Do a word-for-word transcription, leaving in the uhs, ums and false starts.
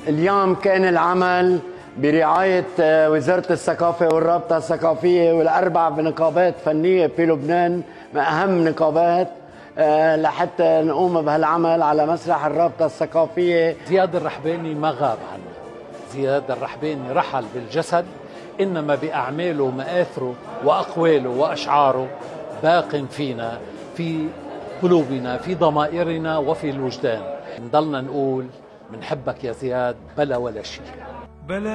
اليوم كان العمل برعاية وزارة الثقافة والرابطة الثقافية والأربع نقابات فنية في لبنان، من أهم نقابات، لحتى نقوم بهالعمل على مسرح الرابطة الثقافية. زياد الرحباني ما غاب عنا، زياد الرحباني رحل بالجسد، إنما بأعماله ومآثره وأقواله وأشعاره باق فينا، في قلوبنا، في ضمائرنا وفي الوجدان. نضلنا نقول منحبك يا زياد بلا ولا شيء.